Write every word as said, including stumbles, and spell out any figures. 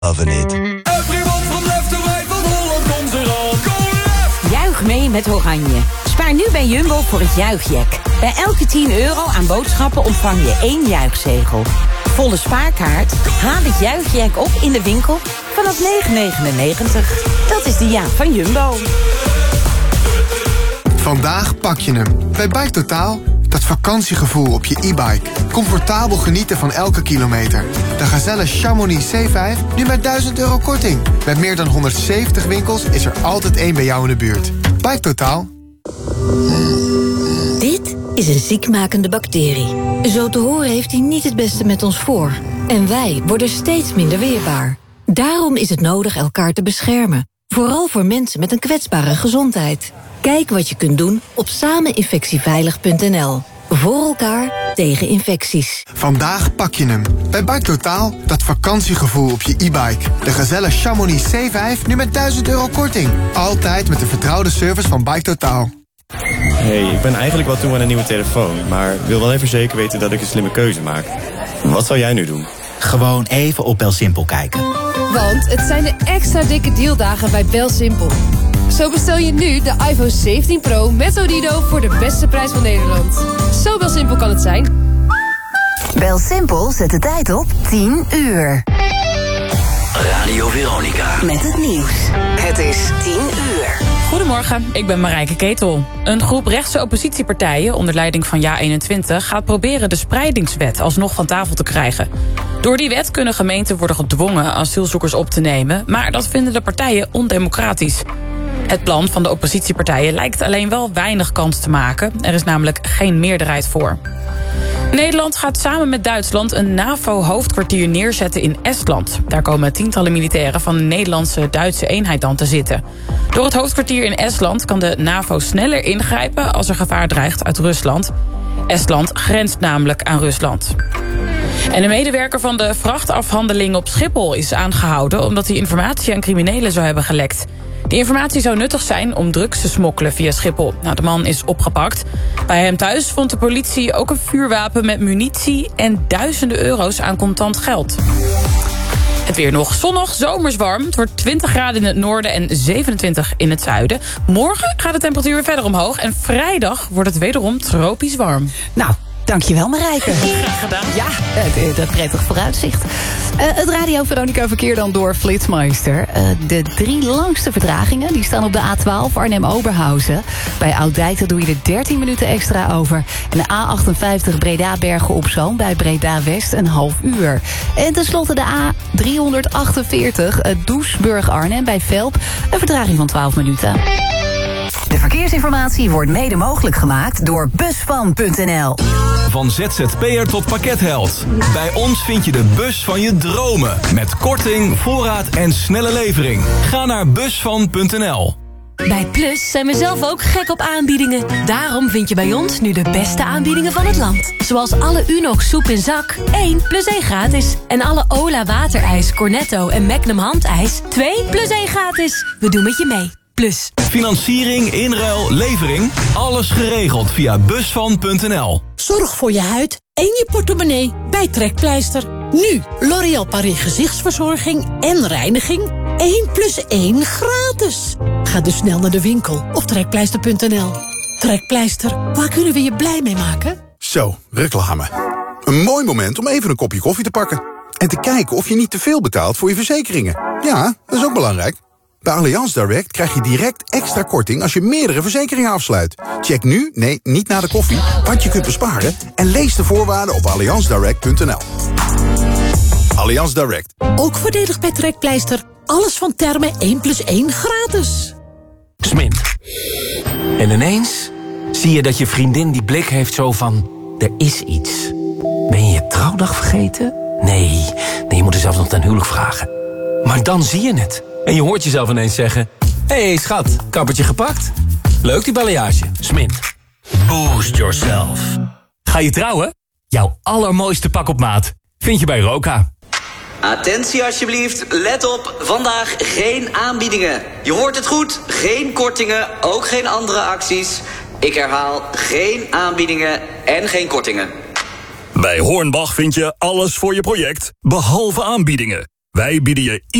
Loving it. Everyone from left to right, van Holland komt eraan. Go left! Juich mee met Oranje. Spaar nu bij Jumbo voor het juichjack. Bij elke tien euro aan boodschappen ontvang je één juichzegel. Volle spaarkaart? Haal het juichjack op in de winkel vanaf negen negenennegentig. Dat is de ja van Jumbo. Vandaag pak je hem. Bij Bike Totaal. Dat vakantiegevoel op je e-bike. Comfortabel genieten van elke kilometer. De Gazelle Chamonix C vijf nu met duizend euro korting. Met meer dan honderdzeventig winkels is er altijd één bij jou in de buurt. Bike Totaal. Dit is een ziekmakende bacterie. Zo te horen heeft hij niet het beste met ons voor. En wij worden steeds minder weerbaar. Daarom is het nodig elkaar te beschermen. Vooral voor mensen met een kwetsbare gezondheid. Kijk wat je kunt doen op sameninfectieveilig punt n l. Voor elkaar tegen infecties. Vandaag pak je hem. Bij Bike Totaal. Dat vakantiegevoel op je e-bike. De Gazelle Chamonix C vijf nu met duizend euro korting. Altijd met de vertrouwde service van Bike Totaal. Hey, ik ben eigenlijk wel toe aan een nieuwe telefoon, maar wil wel even zeker weten dat ik een slimme keuze maak. Wat zou jij nu doen? Gewoon even op Belsimpel kijken. Want het zijn de extra dikke dealdagen bij Belsimpel. Zo bestel je nu de iPhone zeventien Pro met Odido voor de beste prijs van Nederland. Zo Belsimpel kan het zijn. Belsimpel zet de tijd op tien uur. Radio Veronica. Met het nieuws. Het is tien uur. Goedemorgen, ik ben Marijke Ketel. Een groep rechtse oppositiepartijen onder leiding van Ja eenentwintig... gaat proberen de spreidingswet alsnog van tafel te krijgen. Door die wet kunnen gemeenten worden gedwongen asielzoekers op te nemen... maar dat vinden de partijen ondemocratisch. Het plan van de oppositiepartijen lijkt alleen wel weinig kans te maken. Er is namelijk geen meerderheid voor. Nederland gaat samen met Duitsland een NAVO-hoofdkwartier neerzetten in Estland. Daar komen tientallen militairen van de Nederlandse-Duitse eenheid dan te zitten. Door het hoofdkwartier in Estland kan de NAVO sneller ingrijpen als er gevaar dreigt uit Rusland. Estland grenst namelijk aan Rusland. En een medewerker van de vrachtafhandeling op Schiphol is aangehouden omdat hij informatie aan criminelen zou hebben gelekt. Die informatie zou nuttig zijn om drugs te smokkelen via Schiphol. Nou, de man is opgepakt. Bij hem thuis vond de politie ook een vuurwapen met munitie en duizenden euro's aan contant geld. Het weer nog zonnig, zomers warm. Het wordt twintig graden in het noorden en zevenentwintig in het zuiden. Morgen gaat de temperatuur weer verder omhoog. En vrijdag wordt het wederom tropisch warm. Nou, dankjewel Marijke. Graag gedaan. Ja, uh, dat prettig vooruitzicht. Uh, het Radio Veronica verkeer dan door Flitsmeister. Uh, de drie langste vertragingen die staan op de A twaalf Arnhem-Oberhausen. Bij Oud-Dijkte doe je er dertien minuten extra over. En de A achtenvijftig Breda-Bergen op Zoom bij Breda-West een half uur. En tenslotte de A driehonderdachtenveertig uh, Doesburg-Arnhem bij Velp. Een vertraging van twaalf minuten. De verkeersinformatie wordt mede mogelijk gemaakt door busvan punt n l. Van Z Z P'er tot pakketheld. Bij ons vind je de bus van je dromen. Met korting, voorraad en snelle levering. Ga naar busvan punt n l. Bij Plus zijn we zelf ook gek op aanbiedingen. Daarom vind je bij ons nu de beste aanbiedingen van het land. Zoals alle Unox soep in zak, één plus één gratis. En alle Ola waterijs, Cornetto en Magnum handijs, twee plus één gratis. We doen met je mee. Plus. Financiering, inruil, levering. Alles geregeld via busvan punt n l. Zorg voor je huid en je portemonnee bij Trekpleister. Nu L'Oréal Paris gezichtsverzorging en reiniging. één plus één gratis. Ga dus snel naar de winkel of trekpleister punt n l. Trekpleister, waar kunnen we je blij mee maken? Zo, reclame. Een mooi moment om even een kopje koffie te pakken. En te kijken of je niet te veel betaalt voor je verzekeringen. Ja, dat is ook belangrijk. Bij Allianz Direct krijg je direct extra korting als je meerdere verzekeringen afsluit. Check nu, nee, niet na de koffie, wat je kunt besparen en lees de voorwaarden op allianz direct punt n l. Allianz Direct. Ook voordelig bij Trekpleister. Alles van Therme één plus één gratis. Smint. En ineens zie je dat je vriendin die blik heeft zo van... er is iets. Ben je je trouwdag vergeten? Nee, nee, je moet er zelfs nog ten huwelijk vragen. Maar dan zie je het. En je hoort jezelf ineens zeggen... hé hey, schat, kappertje gepakt? Leuk die balayage. Smint. Boost yourself. Ga je trouwen? Jouw allermooiste pak op maat vind je bij Roka. Attentie alsjeblieft, let op, vandaag geen aanbiedingen. Je hoort het goed, geen kortingen, ook geen andere acties. Ik herhaal, geen aanbiedingen en geen kortingen. Bij Hornbach vind je alles voor je project, behalve aanbiedingen. Wij bieden je